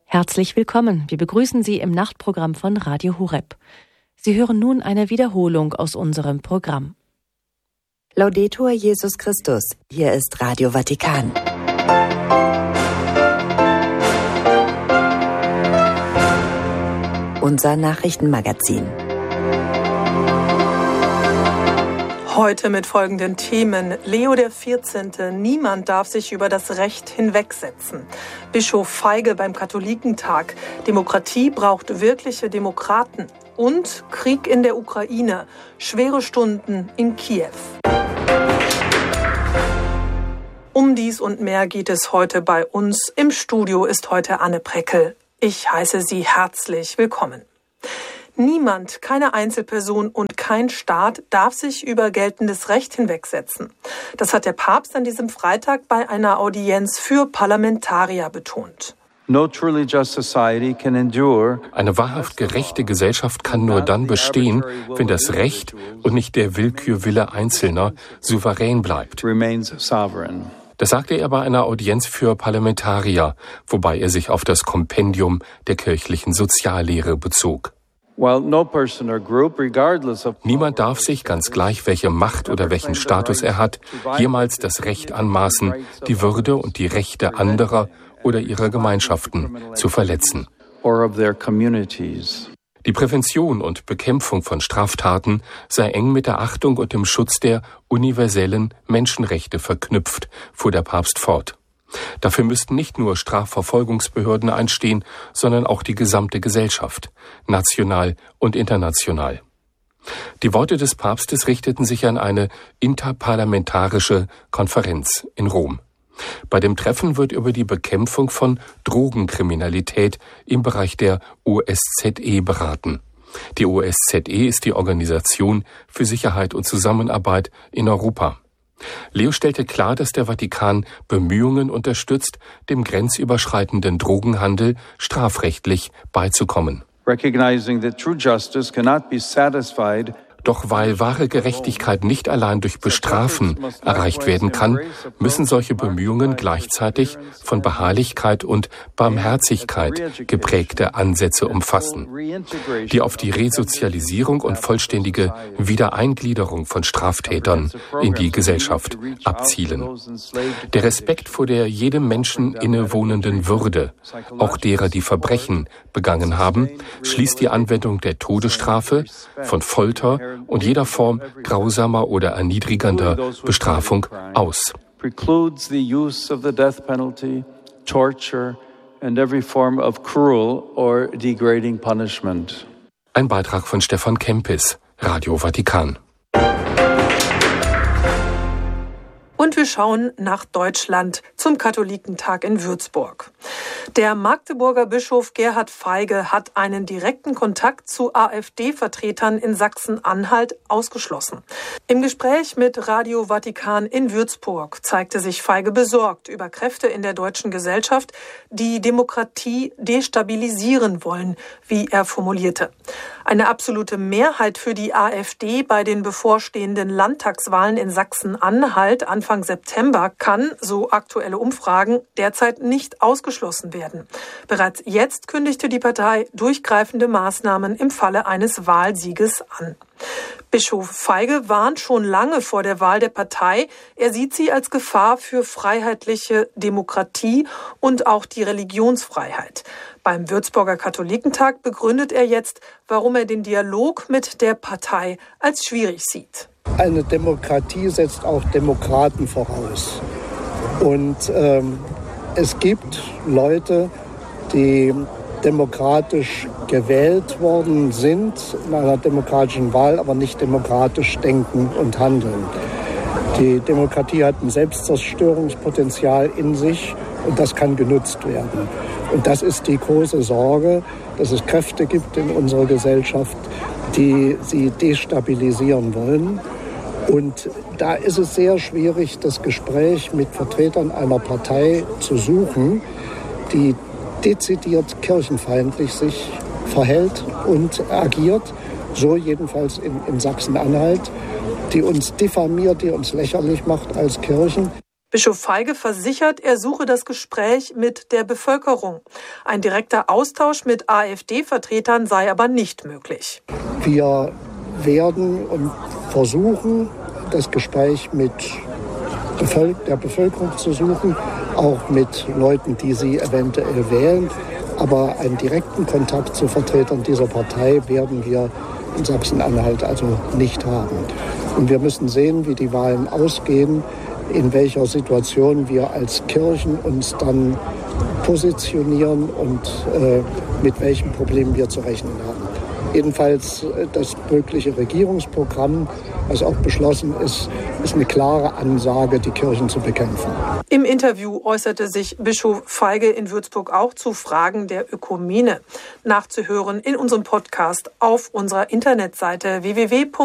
Herzlich willkommen. Wir begrüßen Sie im Nachtprogramm von Radio Horeb. Sie hören nun eine Wiederholung aus unserem Programm. Laudetur Jesus Christus. Hier ist Radio Vatikan. Unser Nachrichtenmagazin. Heute mit folgenden Themen. Leo XIV. Niemand darf sich über das Recht hinwegsetzen. Bischof Feige beim Katholikentag. Demokratie braucht wirkliche Demokraten. Und Krieg in der Ukraine. Schwere Stunden in Kiew. Um dies und mehr geht es heute bei uns. Im Studio ist heute Anne Preckel. Ich heiße Sie herzlich willkommen. Niemand, keine Einzelperson und kein Staat darf sich über geltendes Recht hinwegsetzen. Das hat der Papst an diesem Freitag bei einer Audienz für Parlamentarier betont. Eine wahrhaft gerechte Gesellschaft kann nur dann bestehen, wenn das Recht und nicht der Willkürwille Einzelner souverän bleibt. Das sagte er bei einer Audienz für Parlamentarier, wobei er sich auf das Kompendium der kirchlichen Soziallehre bezog. Niemand darf sich, ganz gleich welche Macht oder welchen Status er hat, jemals das Recht anmaßen, die Würde und die Rechte anderer oder ihrer Gemeinschaften zu verletzen. Die Prävention und Bekämpfung von Straftaten sei eng mit der Achtung und dem Schutz der universellen Menschenrechte verknüpft, fuhr der Papst fort. Dafür müssten nicht nur Strafverfolgungsbehörden einstehen, sondern auch die gesamte Gesellschaft, national und international. Die Worte des Papstes richteten sich an eine interparlamentarische Konferenz in Rom. Bei dem Treffen wird über die Bekämpfung von Drogenkriminalität im Bereich der OSZE beraten. Die OSZE ist die Organisation für Sicherheit und Zusammenarbeit in Europa. Leo stellte klar, dass der Vatikan Bemühungen unterstützt, dem grenzüberschreitenden Drogenhandel strafrechtlich beizukommen. Doch weil wahre Gerechtigkeit nicht allein durch Bestrafen erreicht werden kann, müssen solche Bemühungen gleichzeitig von Beharrlichkeit und Barmherzigkeit geprägte Ansätze umfassen, die auf die Resozialisierung und vollständige Wiedereingliederung von Straftätern in die Gesellschaft abzielen. Der Respekt vor der jedem Menschen innewohnenden Würde, auch derer, die Verbrechen begangen haben, schließt die Anwendung der Todesstrafe, von Folter und jeder Form grausamer oder erniedrigender Bestrafung aus. Ein Beitrag von Stefan Kempis, Radio Vatikan. Und wir schauen nach Deutschland zum Katholikentag in Würzburg. Der Magdeburger Bischof Gerhard Feige hat einen direkten Kontakt zu AfD-Vertretern in Sachsen-Anhalt ausgeschlossen. Im Gespräch mit Radio Vatikan in Würzburg zeigte sich Feige besorgt über Kräfte in der deutschen Gesellschaft, die Demokratie destabilisieren wollen, wie er formulierte. Eine absolute Mehrheit für die AfD bei den bevorstehenden Landtagswahlen in Sachsen-Anhalt Anfang September kann, so aktuelle Umfragen, derzeit nicht ausgeschlossen werden. Bereits jetzt kündigte die Partei durchgreifende Maßnahmen im Falle eines Wahlsieges an. Bischof Feige warnt schon lange vor der Wahl der Partei. Er sieht sie als Gefahr für freiheitliche Demokratie und auch die Religionsfreiheit. Beim Würzburger Katholikentag begründet er jetzt, warum er den Dialog mit der Partei als schwierig sieht. Eine Demokratie setzt auch Demokraten voraus. Und es gibt Leute, die demokratisch gewählt worden sind in einer demokratischen Wahl, aber nicht demokratisch denken und handeln. Die Demokratie hat ein Selbstzerstörungspotenzial in sich und das kann genutzt werden. Und das ist die große Sorge, dass es Kräfte gibt in unserer Gesellschaft, die sie destabilisieren wollen. Und da ist es sehr schwierig, das Gespräch mit Vertretern einer Partei zu suchen, die dezidiert kirchenfeindlich sich verhält und agiert, so jedenfalls in Sachsen-Anhalt, die uns diffamiert, die uns lächerlich macht als Kirchen. Bischof Feige versichert, er suche das Gespräch mit der Bevölkerung. Ein direkter Austausch mit AfD-Vertretern sei aber nicht möglich. Wir werden und versuchen, das Gespräch mit der Bevölkerung zu suchen, auch mit Leuten, die sie eventuell wählen. Aber einen direkten Kontakt zu Vertretern dieser Partei werden wir in Sachsen-Anhalt also nicht haben. Und wir müssen sehen, wie die Wahlen ausgehen, in welcher Situation wir als Kirchen uns dann positionieren und mit welchen Problemen wir zu rechnen haben. Jedenfalls das mögliche Regierungsprogramm, was auch beschlossen ist, ist eine klare Ansage, die Kirchen zu bekämpfen. Im Interview äußerte sich Bischof Feige in Würzburg auch zu Fragen der Ökumene. Nachzuhören in unserem Podcast auf unserer Internetseite www.radio-h.de.